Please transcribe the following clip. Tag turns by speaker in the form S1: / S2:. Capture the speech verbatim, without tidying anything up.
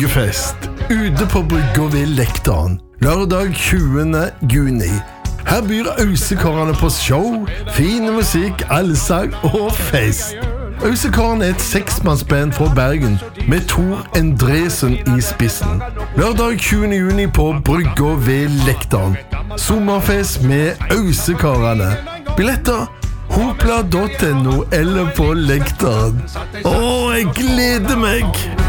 S1: Bryggefest ute på brygga ved Lektaren lørdag tjuende juni. Her byr Ausekarene på show, fin musikk, allsang og fest. Ausekarene er et seksmannsband fra Bergen med Tor Endresen i spissen. Lørdag tjuende juni på brygga ved Lektaren. Sommerfest med Ausekarene. Billetter hopla punktum no eller på Lektaren. Åh, jeg gleder meg!